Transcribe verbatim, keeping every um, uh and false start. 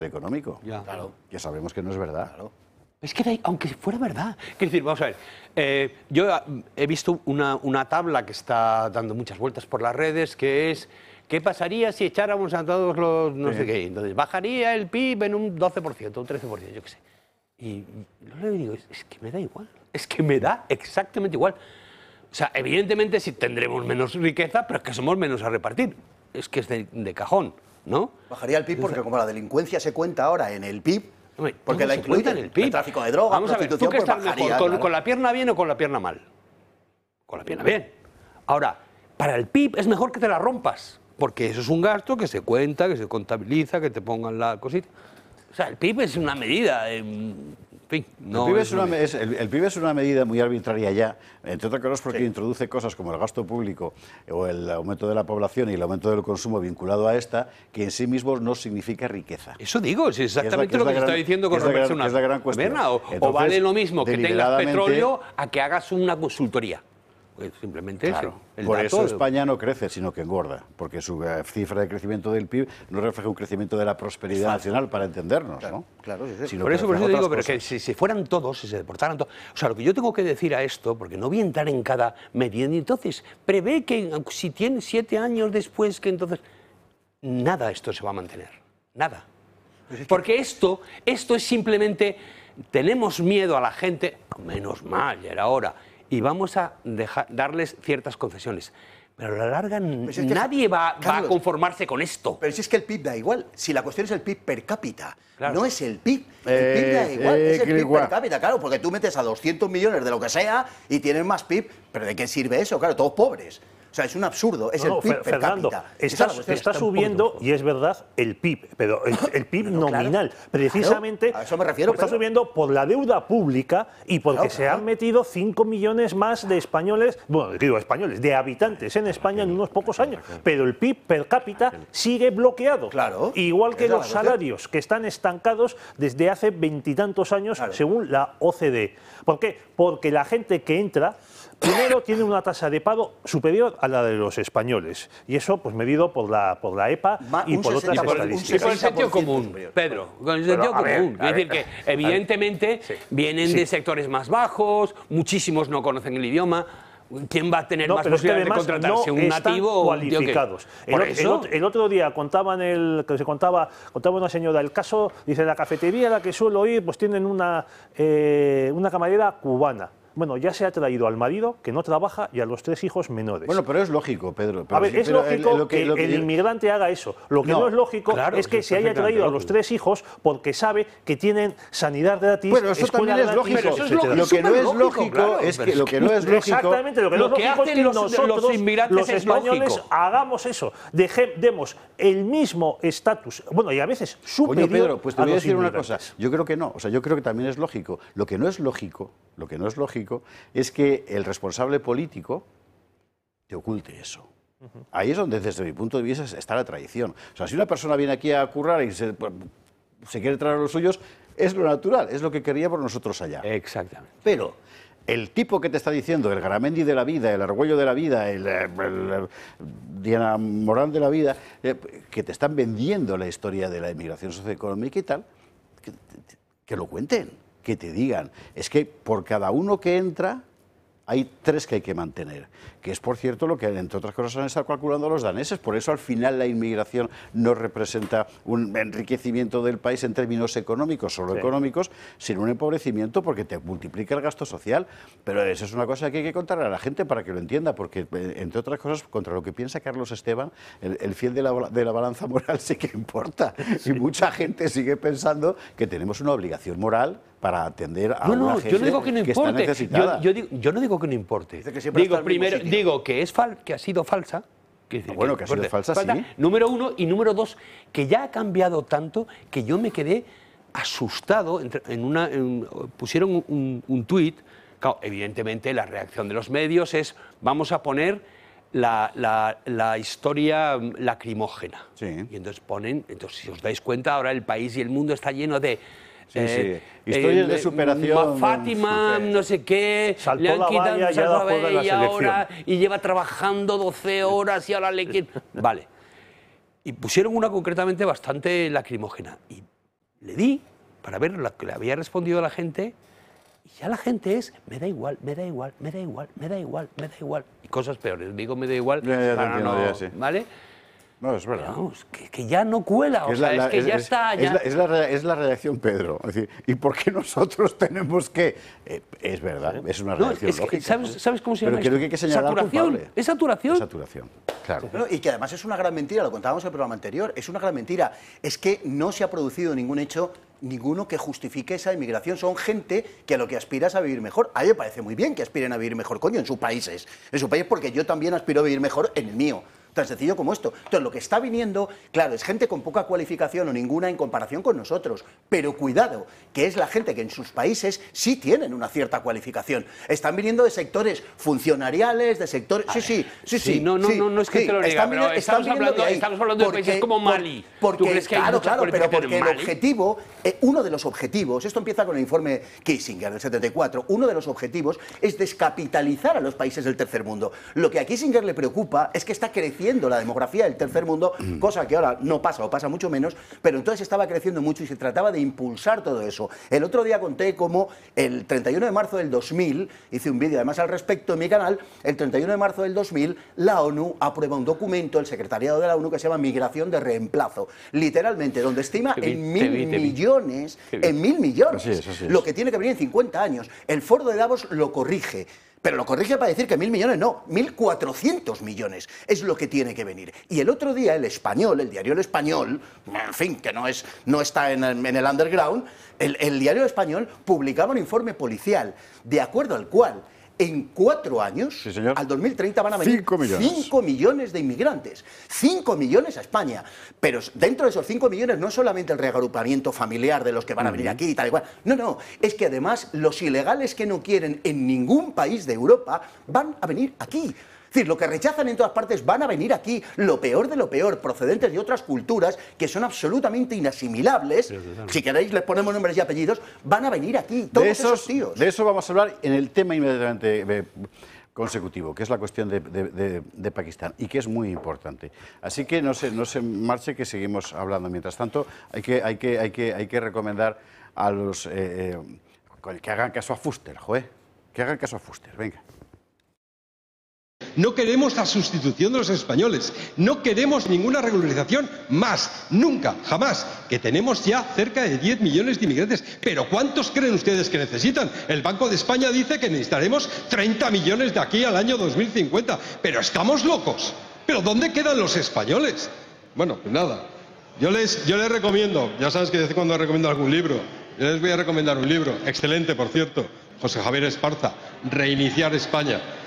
económico. Ya. Claro. Que sabemos que no es verdad. Claro. Es que, aunque fuera verdad, quiero decir, vamos a ver, eh, yo he visto una, una tabla que está dando muchas vueltas por las redes, que es, ¿qué pasaría si echáramos a todos los no sí. sé qué? Entonces, bajaría el P I B en un doce por ciento, un trece por ciento, yo qué sé. Y yo le digo, es, es que me da igual, es que me da exactamente igual. O sea, evidentemente sí tendremos menos riqueza, pero es que somos menos a repartir. Es que es de, de cajón, ¿no? Bajaría el P I B porque como la delincuencia se cuenta ahora en el P I B, Hombre, porque la incluye en el P I B. El tráfico de drogas, Vamos a ver, ¿tú qué estás mejor, con, claro. con la pierna bien o con la pierna mal? Con la pierna bien. Ahora, para el P I B es mejor que te la rompas, porque eso es un gasto que se cuenta, que se contabiliza, que te pongan la cosita. O sea, el P I B es una medida... Eh, en fin, no el, P I B es es una, una... es, el, el P I B es una medida muy arbitraria ya, entre otras cosas porque sí. introduce cosas como el gasto público o el aumento de la población y el aumento del consumo vinculado a esta, que en sí mismos no significa riqueza. Eso digo, es exactamente es la, lo que, que se está diciendo con respecto a una cuestión. O, Entonces, o vale lo mismo que tengas petróleo a que hagas una consultoría. Pues simplemente claro. eso. El Por dato eso de... España no crece, sino que engorda, porque su uh, cifra de crecimiento del P I B no refleja un crecimiento de la prosperidad nacional, para entendernos, claro, ¿no? Claro, sí, sí. Por eso, por eso digo, pero que si, si fueran todos, si se deportaran todos... O sea, lo que yo tengo que decir a esto, porque no voy a entrar en cada medida, y entonces prevé que si tiene siete años después, que entonces... Nada esto se va a mantener, nada. Porque esto, esto es simplemente... Tenemos miedo a la gente, menos mal, ya era hora... y vamos a dejar, darles ciertas concesiones. Pero a la larga es que nadie va, Carlos, va a conformarse con esto. Pero si es que el P I B da igual, si la cuestión es el P I B per cápita, claro. no es el P I B. El eh, P I B da igual, eh, es el P I B igual. per cápita, claro, porque tú metes a doscientos millones de lo que sea y tienes más P I B, pero ¿de qué sirve eso? Claro, todos pobres. O sea, es un absurdo, es no, el P I B no, per Fernando, cápita. Está, está, está subiendo, y es verdad, el P I B, pero el, el P I B no, nominal. Claro, precisamente claro, a eso me refiero, está pero... subiendo por la deuda pública y porque claro, se claro. han metido cinco millones más de españoles, bueno, digo españoles, de habitantes en España en unos pocos años. Pero el P I B per cápita sigue bloqueado. Claro. Igual que los salarios, que están estancados desde hace veintitantos años, claro. según la O C D E. ¿Por qué? Porque la gente que entra... Primero, tiene una tasa de paro superior a la de los españoles. Y eso, pues, medido por la, por la E P A Ma, y por otras estadísticas. Y por el sentido común, Pedro. Con el sentido Pero, común. Ver, es decir, ver, que evidentemente sí. vienen sí. de sectores más bajos, muchísimos no conocen el idioma. ¿Quién va a tener no, más posibilidades es que de contratarse? No ¿Un nativo o cualificados? El, el, el, el otro día contaban el, que se contaba, contaba una señora el caso, dice, la cafetería a la que suelo ir, pues tienen una, eh, una camarera cubana. Bueno, ya se ha traído al marido, que no trabaja, y a los tres hijos menores. Bueno, pero es lógico, Pedro. Pero a ver, sí, es pero lógico el, lo que, que, lo que el yo... inmigrante haga eso. Lo que no, no es lógico claro, es que se haya traído a los tres hijos porque sabe que tienen sanidad gratis, bueno, eso también es lógico. Pero eso es lógico. Lo que no es lógico claro, es que lo que no es lógico... Exactamente, lo que no es lógico es que los, nosotros, los, inmigrantes los españoles, es hagamos eso. Deje, demos el mismo estatus, bueno, y a veces superior. Oye, Pedro, pues te voy a, a decir una cosa. Yo creo que no. O sea, yo creo que también es lógico. Lo que no es lógico, lo que no es lógico es que el responsable político te oculte eso. Uh-huh. Ahí es donde, desde mi punto de vista, está la traición. O sea, si una persona viene aquí a currar y se, se quiere traer a los suyos, es lo natural, es lo que queríamos nosotros allá. Exactamente. Pero el tipo que te está diciendo, el Garamendi de la vida, el Argüello de la vida, el, el, el Diana Morán de la vida, eh, que te están vendiendo la historia de la inmigración socioeconómica y tal, que, que lo cuenten, que te digan. Es que por cada uno que entra... hay tres que hay que mantener, que es, por cierto, lo que, entre otras cosas, han estado calculando los daneses. Por eso, al final, la inmigración no representa un enriquecimiento del país en términos económicos, solo sí. económicos, sino un empobrecimiento porque te multiplica el gasto social. Pero eso es una cosa que hay que contarle a la gente para que lo entienda, porque, entre otras cosas, contra lo que piensa Carlos Esteban, el, el fiel de la, de la balanza moral sí que importa. Sí. Y mucha gente sigue pensando que tenemos una obligación moral para atender a no, una no, gente yo no digo que, no que está necesitada. Yo, yo, digo, yo no digo que no importe. Dice que digo, primero, digo que, es fal que ha sido falsa. Que, no, bueno, que, que ha sido falsa, falta, sí. Número uno. Y número dos, que ya ha cambiado tanto que yo me quedé asustado. En una, en, pusieron un, un, un tuit. Claro, evidentemente, la reacción de los medios es: vamos a poner la, la, la historia lacrimógena. Sí. Y entonces ponen, entonces si os dais cuenta, ahora el país y el mundo está lleno de... Sí, eh, sí. Historias eh, de superación. Fátima, sí. no sé qué, saltó le han quitado la valla, la valla y ahora y lleva trabajando doce horas y ahora le quieren... Vale. Y pusieron una concretamente bastante lacrimógena. Y di para ver lo que le había respondido a la gente y ya la gente es, me da igual, me da igual, me da igual, me da igual, me da igual. Y cosas peores, digo me da igual, Ya, ya te para entiendo, no- ya, sí. ¿vale? No, es verdad. Vamos, que, que ya no cuela, Que o sea, es, que ya está... es ya- la, es la rea- es la redacción Pedro. Es decir, ¿y por qué nosotros tenemos que...? Eh, es verdad, es una No, redacción es que, lógica. ¿sabes, ¿no? ¿sabes cómo se Pero llama creo esto? que hay que señalar al Saturación, culpable. es saturación. Es saturación, claro. No, y que además es una gran mentira, lo contábamos en el programa anterior, es una gran mentira. Es que no se ha producido ningún hecho, ninguno que justifique esa inmigración. Son gente que a lo que aspira es a vivir mejor. A mí me parece muy bien que aspiren a vivir mejor, coño, en sus países. En su país, porque yo también aspiro a vivir mejor en el mío. Tan sencillo como esto. Entonces, lo que está viniendo, claro, es gente con poca cualificación o ninguna en comparación con nosotros. Pero cuidado, que es la gente que en sus países sí tienen una cierta cualificación. Están viniendo de sectores funcionariales, de sectores... Sí, sí, sí, sí. Sí, no, no, sí, no, no es que sí. te lo diga, Están pero viniendo- están estamos viniendo hablando- de ahí. estamos hablando de países como Mali. Porque, ¿Tú crees que hay claro, mucha claro, pero cualificación porque en el Mali? objetivo, eh, uno de los objetivos, esto empieza con el informe Kissinger del setenta y cuatro, uno de los objetivos es descapitalizar a los países del tercer mundo. Lo que a Kissinger le preocupa es que está creciendo la demografía del tercer mundo, cosa que ahora no pasa o pasa mucho menos, pero entonces estaba creciendo mucho y se trataba de impulsar todo eso. El otro día conté cómo el treinta y uno de marzo del dos mil, hice un vídeo además al respecto en mi canal, el treinta y uno de marzo del dos mil, la ONU aprueba un documento, el secretariado de la ONU, que se llama Migración de Reemplazo, literalmente, donde estima Te vi, en te mil vi, te vi. millones, Te vi. en mil millones, Así es, así es. lo que tiene que venir en cincuenta años. El foro de Davos lo corrige. Pero lo corrige para decir que mil millones no, mil cuatrocientos millones es lo que tiene que venir. Y el otro día el Español, el diario El Español, en fin, que no, es, no está en el, en el underground, el, el diario El Español publicaba un informe policial de acuerdo al cual en cuatro años, Sí, señor. al dos mil treinta van a venir Cinco millones. cinco millones de inmigrantes. cinco millones a España. Pero dentro de esos cinco millones no es solamente el reagrupamiento familiar de los que van a venir aquí y tal y cual. No, no. Es que además los ilegales que no quieren en ningún país de Europa van a venir aquí. Es decir, lo que rechazan en todas partes van a venir aquí, lo peor de lo peor, procedentes de otras culturas que son absolutamente inasimilables. Si queréis les ponemos nombres y apellidos, van a venir aquí, todos De esos esos, tíos. de eso vamos a hablar en el tema inmediatamente eh, consecutivo, que es la cuestión de, de- de- de Pakistán y que es muy importante. Así que no se, no se marche, que seguimos hablando. Mientras tanto, hay que, hay que, hay que, hay que recomendar a los eh, eh, que hagan caso a Fuster, joder, que hagan caso a Fuster, venga. No queremos la sustitución de los españoles, no queremos ninguna regularización más, nunca, jamás, que tenemos ya cerca de diez millones de inmigrantes. Pero ¿cuántos creen ustedes que necesitan? El Banco de España dice que necesitaremos treinta millones de aquí al año dos mil cincuenta. Pero estamos locos. ¿Pero dónde quedan los españoles? Bueno, pues nada, yo les, yo les recomiendo, ya sabes que de vez en cuando recomiendo algún libro, yo les voy a recomendar un libro, excelente por cierto, José Javier Esparza, Reiniciar España.